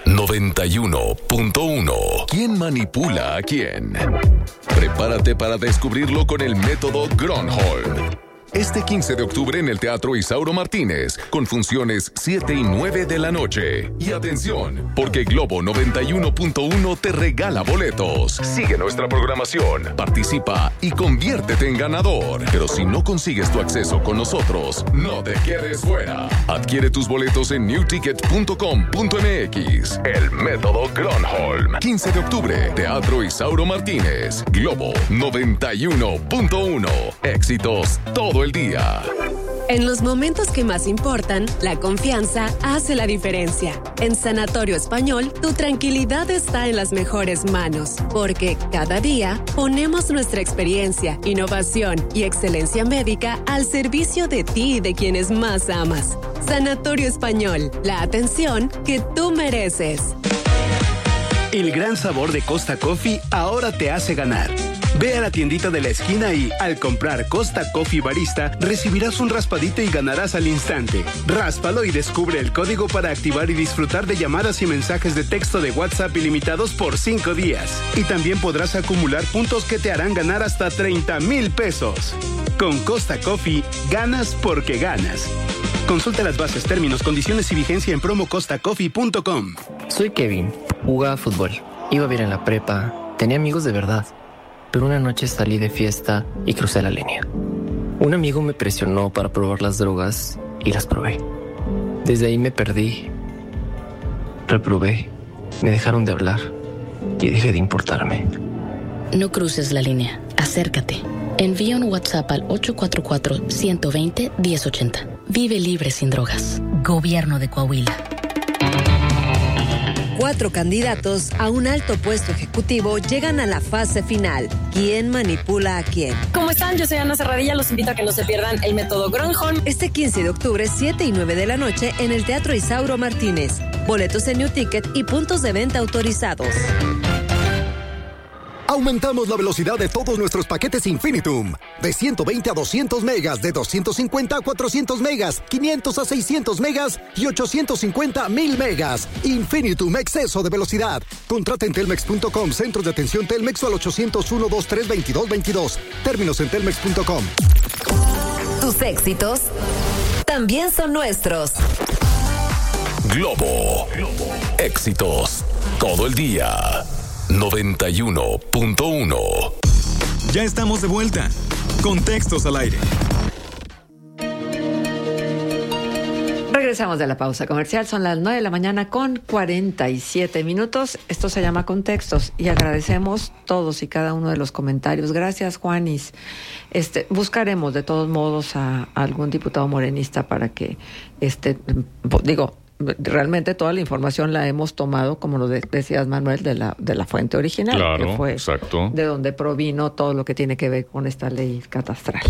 91.1. ¿Quién manipula a quién? Prepárate para descubrirlo con el método Gronholm. Este 15 de octubre en el Teatro Isauro Martínez, con funciones 7 y 9 de la noche. Y atención, porque Globo 91.1 te regala boletos. Sigue nuestra programación, participa y conviértete en ganador. Pero si no consigues tu acceso con nosotros, no te quedes fuera. Adquiere tus boletos en newticket.com.mx. El método Gronholm. 15 de octubre, Teatro Isauro Martínez. Globo 91.1. Éxitos todo el día. En los momentos que más importan, la confianza hace la diferencia. En Sanatorio Español, tu tranquilidad está en las mejores manos, porque cada día ponemos nuestra experiencia, innovación y excelencia médica al servicio de ti y de quienes más amas. Sanatorio Español, la atención que tú mereces. El gran sabor de Costa Coffee ahora te hace ganar. Ve a la tiendita de la esquina y, al comprar Costa Coffee Barista, recibirás un raspadito y ganarás al instante. Ráspalo y descubre el código para activar y disfrutar de llamadas y mensajes de texto de WhatsApp ilimitados por 5 días. Y también podrás acumular puntos que te harán ganar hasta 30,000 pesos. Con Costa Coffee, ganas porque ganas. Consulta las bases, términos, condiciones y vigencia en promocostacoffee.com. Soy Kevin, jugaba fútbol, iba bien en la prepa, tenía amigos de verdad, pero una noche salí de fiesta y crucé la línea. Un amigo me presionó para probar las drogas y las probé. Desde ahí me perdí, reprobé, me dejaron de hablar y dejé de importarme. No cruces la línea, acércate. Envía un WhatsApp al 844-120-1080. Vive libre sin drogas. Gobierno de Coahuila. 4 candidatos a un alto puesto ejecutivo llegan a la fase final. ¿Quién manipula a quién? ¿Cómo están? Yo soy Ana Serradilla. Los invito a que no se pierdan el método Gronholm. Este 15 de octubre, 7 y 9 de la noche, en el Teatro Isauro Martínez. Boletos en New Ticket y puntos de venta autorizados. Aumentamos la velocidad de todos nuestros paquetes Infinitum. De 120 a 200 megas, de 250 a 400 megas, 500 a 600 megas y 850 a 1000 megas. Infinitum, exceso de velocidad. Contrata en telmex.com, centros de atención Telmex o al 801-23-2222. Términos en telmex.com. Tus éxitos también son nuestros. Globo. Éxitos todo el día. 91.1. Ya estamos de vuelta. Contextos al aire. Regresamos de la pausa comercial. Son las 9:47 a.m. Esto se llama Contextos y agradecemos todos y cada uno de los comentarios. Gracias, Juanis. Buscaremos de todos modos a algún diputado morenista para que, realmente toda la información la hemos tomado, como lo decías, Manuel, de la fuente original, claro, que fue exacto, de donde provino todo lo que tiene que ver con esta ley catastral.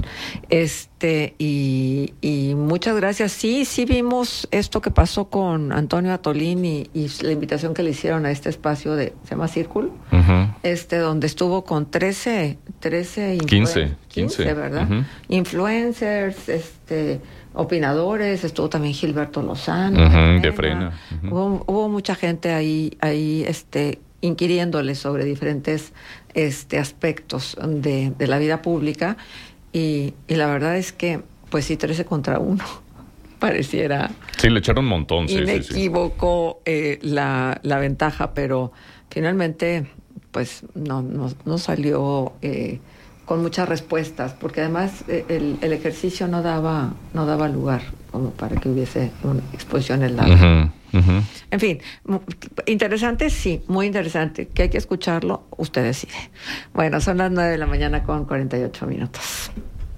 Y muchas gracias. Sí vimos esto que pasó con Antonio Atolín y la invitación que le hicieron a este espacio se llama Círculo, donde estuvo con 13 15, ¿verdad? Influencers, opinadores, estuvo también Gilberto Lozano, de Frena. Hubo mucha gente ahí inquiriéndole sobre diferentes aspectos de la vida pública, y la verdad es que pues sí, 13 contra 1 pareciera. Sí, le echaron un montón. Inequívoco la ventaja, pero finalmente pues no salió con muchas respuestas, porque además el ejercicio no daba lugar como para que hubiese una exposición en la... En fin, interesante, sí, muy interesante, que hay que escucharlo, usted decide. Bueno, son las 9 de la mañana con 48 minutos.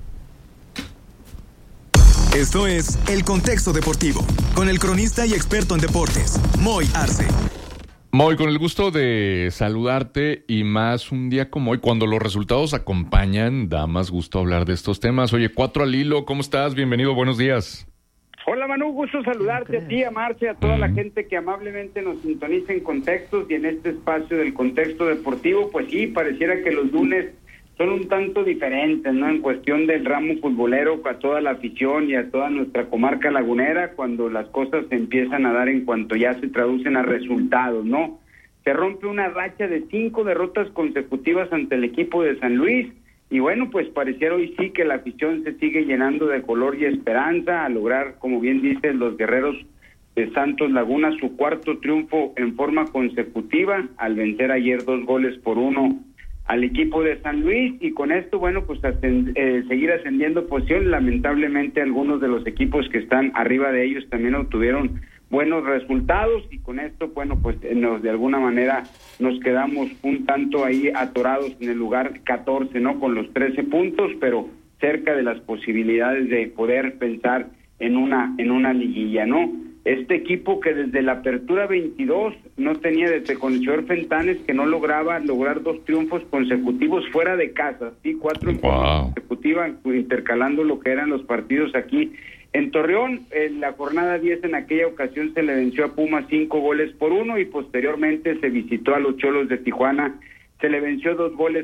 Esto es El Contexto Deportivo, con el cronista y experto en deportes, Moy Arce. Moy, con el gusto de saludarte, y más un día como hoy, cuando los resultados acompañan, da más gusto hablar de estos temas. Oye, 4 al hilo, ¿cómo estás? Bienvenido, buenos días. Hola Manu, gusto saludarte a ti, a Marcia, a toda la gente que amablemente nos sintoniza en Contextos y en este espacio del Contexto Deportivo. Pues sí, pareciera que los lunes son un tanto diferentes, ¿no? En cuestión del ramo futbolero, a toda la afición y a toda nuestra comarca lagunera, cuando las cosas se empiezan a dar en cuanto ya se traducen a resultados, ¿no? Se rompe una racha de 5 derrotas consecutivas ante el equipo de San Luis, y bueno, pues pareciera hoy sí que la afición se sigue llenando de color y esperanza a lograr, como bien dicen los guerreros de Santos Laguna, su 4º triunfo en forma consecutiva, al vencer ayer 2-1 al equipo de San Luis, y con esto, bueno, pues seguir ascendiendo posición. Lamentablemente algunos de los equipos que están arriba de ellos también obtuvieron buenos resultados, y con esto, bueno, pues de alguna manera nos quedamos un tanto ahí atorados en el lugar 14, ¿no? Con los 13 puntos, pero cerca de las posibilidades de poder pensar en una liguilla, ¿no? Este equipo que desde la apertura 22 no tenía, desde con el señor Fentanes, que no lograr 2 triunfos consecutivos fuera de casa, sí, 4 en forma consecutiva, intercalando lo que eran los partidos aquí en Torreón. En la jornada 10 en aquella ocasión se le venció a Pumas 5-1, y posteriormente se visitó a los Cholos de Tijuana, se le venció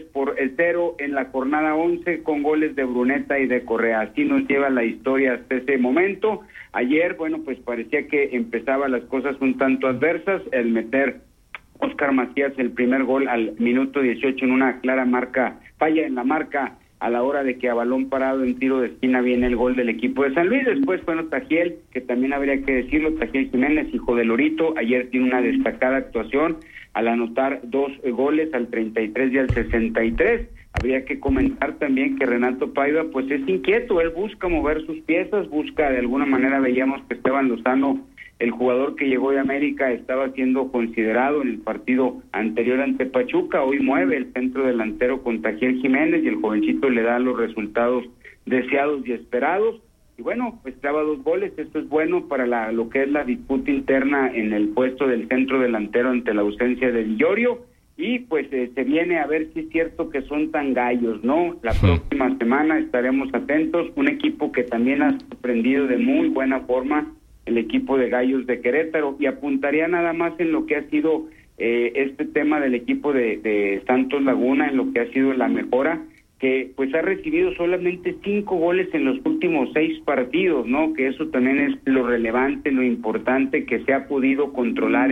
2-0 en la jornada 11 con goles de Bruneta y de Correa. Así nos lleva la historia hasta ese momento. Ayer, bueno, pues parecía que empezaban las cosas un tanto adversas, el meter Óscar Macías el primer gol al minuto 18 en una clara falla en la marca, a la hora de que a balón parado en tiro de esquina viene el gol del equipo de San Luis. Después, bueno, Tajiel, que también habría que decirlo, Tajiel Jiménez, hijo de Lorito, ayer tiene una destacada actuación al anotar 2 goles al 33 y al 63. Habría que comentar también que Renato Paiva pues es inquieto, él busca mover sus piezas, busca de alguna manera, veíamos que Esteban Lozano, el jugador que llegó de América, estaba siendo considerado en el partido anterior ante Pachuca, hoy mueve el centro delantero con Tajiel Jiménez y el jovencito le da los resultados deseados y esperados. Y bueno, pues traba 2 goles, esto es bueno para lo que es la disputa interna en el puesto del centro delantero ante la ausencia de Villorio, y pues se viene a ver si es cierto que son tan gallos, ¿no? La próxima semana estaremos atentos, un equipo que también ha sorprendido de muy buena forma, el equipo de Gallos de Querétaro, y apuntaría nada más en lo que ha sido este tema del equipo de Santos Laguna, en lo que ha sido la mejora, que pues ha recibido solamente 5 goles en los últimos 6 partidos, ¿no? Que eso también es lo relevante, lo importante, que se ha podido controlar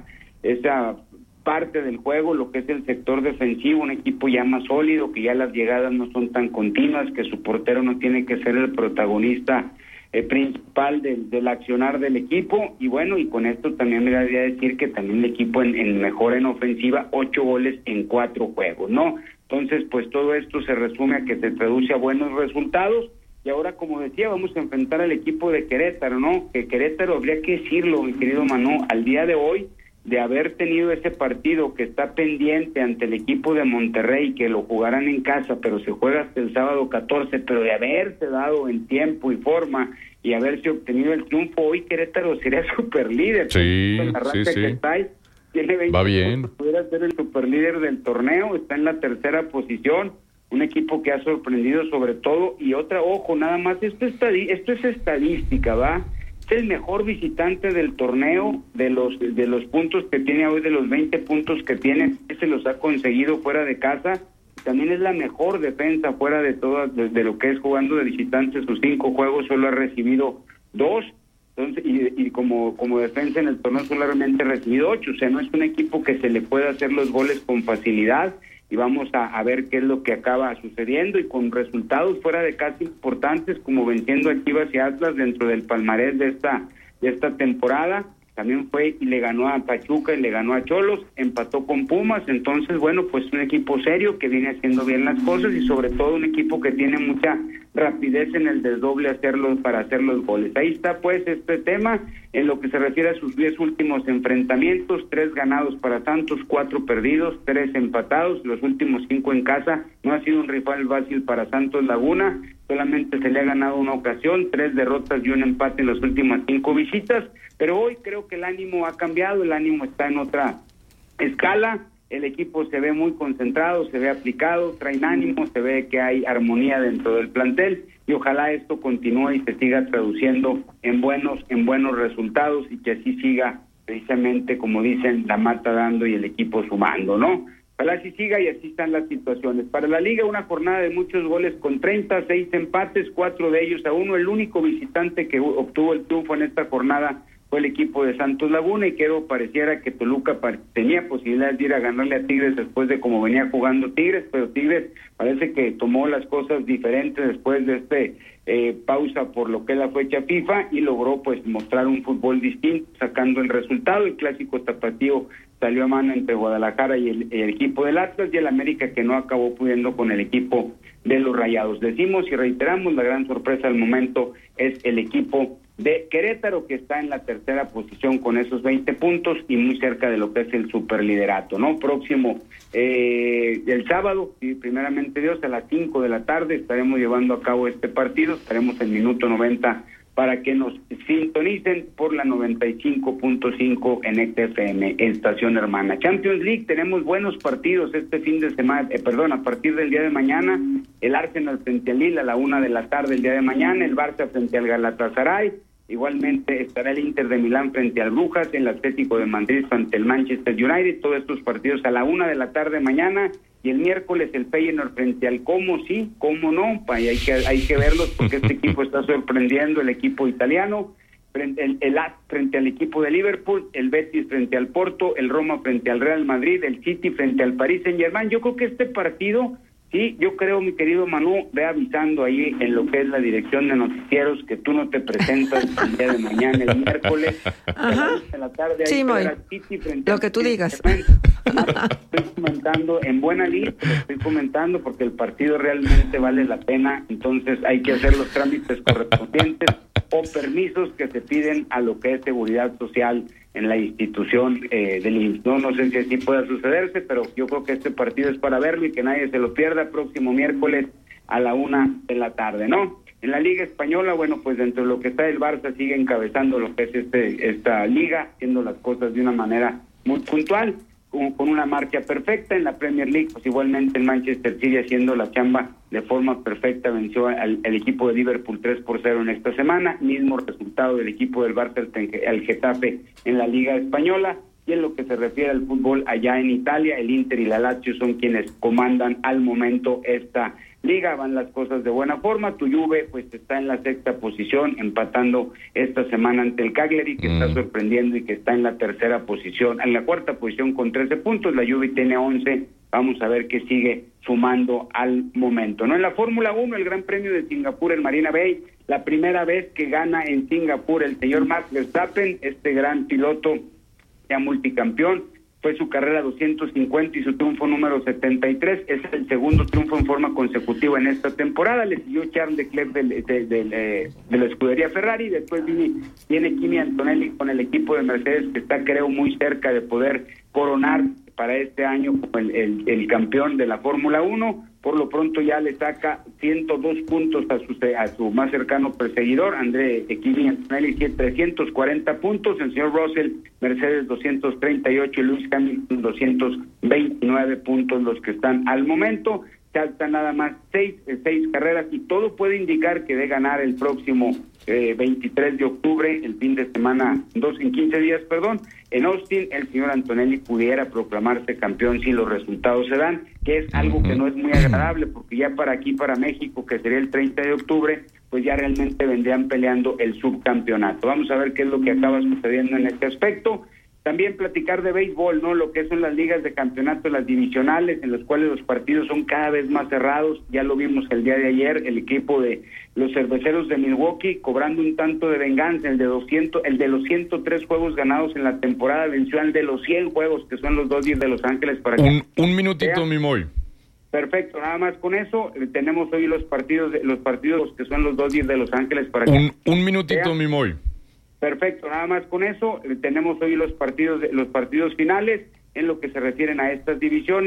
esa parte del juego, lo que es el sector defensivo, un equipo ya más sólido, que ya las llegadas no son tan continuas, que su portero no tiene que ser el protagonista principal del accionar del equipo. Y bueno, y con esto también me debería decir que también el equipo en mejora en ofensiva, 8 goles en 4 juegos, ¿no? Entonces, pues todo esto se resume a que se traduce a buenos resultados. Y ahora, como decía, vamos a enfrentar al equipo de Querétaro, ¿no? Que Querétaro, habría que decirlo, mi querido Manu, al día de hoy, de haber tenido ese partido que está pendiente ante el equipo de Monterrey, que lo jugarán en casa, pero se juega hasta el sábado 14, pero de haberse dado en tiempo y forma y haberse obtenido el triunfo, hoy Querétaro sería superlíder. Sí, en la racha sí. que está ahí, tiene 20 va bien. puntos, pudiera ser el superlíder del torneo, está en la tercera posición, un equipo que ha sorprendido sobre todo, y otra, ojo, nada más, esto es estadística, ¿va? Es el mejor visitante del torneo, de los puntos que tiene hoy, de los 20 puntos que tiene, se los ha conseguido fuera de casa. También es la mejor defensa fuera de todas, de lo que es jugando de visitantes. Sus 5 juegos solo ha recibido 2, entonces, y como defensa en el torneo solamente ha recibido 8, o sea, no es un equipo que se le pueda hacer los goles con facilidad, y vamos a ver qué es lo que acaba sucediendo, y con resultados fuera de casa importantes, como venciendo a Chivas y Atlas dentro del palmarés de esta temporada. También fue y le ganó a Pachuca y le ganó a Cholos, empató con Pumas. Entonces, bueno, pues un equipo serio que viene haciendo bien las cosas, y sobre todo un equipo que tiene mucha rapidez en el desdoble para hacer los goles. Ahí está pues este tema en lo que se refiere a sus 10 últimos enfrentamientos: 3 ganados para Santos, 4 perdidos, 3 empatados, los últimos 5 en casa. No ha sido un rival fácil para Santos Laguna, solamente se le ha ganado una ocasión, 3 derrotas y un empate en las últimas 5 visitas, pero hoy creo que el ánimo ha cambiado, el ánimo está en otra escala, el equipo se ve muy concentrado, se ve aplicado, traen ánimo, se ve que hay armonía dentro del plantel, y ojalá esto continúe y se siga traduciendo en buenos resultados, y que así siga precisamente, como dicen, la mata dando y el equipo sumando, ¿no? Ojalá así siga, y así están las situaciones. Para la Liga, una jornada de muchos goles con 36 empates, 4 de ellos a 1. El único visitante que obtuvo el triunfo en esta jornada fue el equipo de Santos Laguna, y pareciera que Toluca tenía posibilidades de ir a ganarle a Tigres después de cómo venía jugando Tigres, pero Tigres parece que tomó las cosas diferentes después de pausa por lo que es la fecha FIFA, y logró pues mostrar un fútbol distinto, sacando el resultado. El clásico tapatío salió a mano entre Guadalajara y el equipo del Atlas, y el América, que no acabó pudiendo con el equipo de los Rayados. Decimos y reiteramos, la gran sorpresa al momento es el equipo de Querétaro, que está en la tercera posición con esos 20 puntos y muy cerca de lo que es el superliderato, ¿no? Próximo el sábado, y primeramente Dios, a las 5 de la tarde estaremos llevando a cabo este partido, estaremos en minuto 90 para que nos sintonicen por la 95.5 en XFM, estación hermana. Champions League, tenemos buenos partidos este fin de semana, a partir del día de mañana, el Arsenal frente al Lille a la 1 de la tarde el día de mañana, el Barça frente al Galatasaray, igualmente estará el Inter de Milán frente al Brujas, el Atlético de Madrid frente al Manchester United, todos estos partidos a la 1 de la tarde mañana, y el miércoles el Feyenoord frente al Como sí, Como no, hay que verlos porque este equipo está sorprendiendo, el equipo italiano, el AS frente al equipo de Liverpool, el Betis frente al Porto, el Roma frente al Real Madrid, el City frente al Paris Saint-Germain. Yo creo que este partido, sí, yo creo, mi querido Manu, ve avisando ahí en lo que es la dirección de noticieros que tú no te presentas el día de mañana, el miércoles, a las 6 de la tarde, sí, City frente lo que tú digas. Estoy comentando en buena lista, estoy comentando porque el partido realmente vale la pena, entonces hay que hacer los trámites correspondientes o permisos que se piden a lo que es seguridad social en la institución del IMSS. No sé si así pueda sucederse, pero yo creo que este partido es para verlo y que nadie se lo pierda, próximo miércoles a la 1 de la tarde, ¿no? En la Liga Española, bueno, pues dentro de lo que está el Barça sigue encabezando lo que es esta liga, haciendo las cosas de una manera muy puntual, con una marcha perfecta. En la Premier League, pues igualmente el Manchester City haciendo la chamba de forma perfecta, venció al equipo de Liverpool 3-0 en esta semana, mismo resultado del equipo del Barça al Getafe en la Liga Española. Y en lo que se refiere al fútbol allá en Italia, el Inter y la Lazio son quienes comandan al momento esta liga, van las cosas de buena forma. Tu Juve pues está en la 6ª posición, empatando esta semana ante el Cagliari, que está sorprendiendo y que está en la 4ª posición con 13 puntos. La Juve tiene 11, vamos a ver qué sigue sumando al momento, ¿no? En la Fórmula 1, el Gran Premio de Singapur en Marina Bay, la primera vez que gana en Singapur el señor Max Verstappen, este gran piloto ya multicampeón. Fue su carrera 250 y su triunfo número 73, es el segundo triunfo en forma consecutiva en esta temporada. Le siguió Charles Leclerc de la escudería Ferrari, después viene Kimi Antonelli con el equipo de Mercedes, que está creo muy cerca de poder coronar para este año como el campeón de la Fórmula 1. Por lo pronto ya le saca 102 puntos a su más cercano perseguidor, Kimi Antonelli, 340 puntos, el señor Russell, Mercedes 238 y Lewis Hamilton 229 puntos los que están al momento. Faltan nada más seis carreras y todo puede indicar que de ganar el próximo 23 de octubre, el fin de semana, en 15 días, en Austin, el señor Antonelli pudiera proclamarse campeón si los resultados se dan, que es algo que no es muy agradable, porque ya para México, que sería el 30 de octubre, pues ya realmente vendrían peleando el subcampeonato. Vamos a ver qué es lo que acaba sucediendo en este aspecto. También platicar de béisbol, ¿no? Lo que son las ligas de campeonato, las divisionales, en las cuales los partidos son cada vez más cerrados. Ya lo vimos el día de ayer, el equipo de los Cerveceros de Milwaukee cobrando un tanto de venganza, el de los 103 juegos ganados en la temporada venció al de los 100 juegos, que son los Dodgers de Los Ángeles. Para un minutito, mi Moy. Perfecto, nada más con eso. Tenemos hoy los partidos que son los Dodgers de Los Ángeles para que... Un minutito, mi Moy. Perfecto, nada más con eso. Tenemos hoy los partidos finales en lo que se refieren a estas divisiones.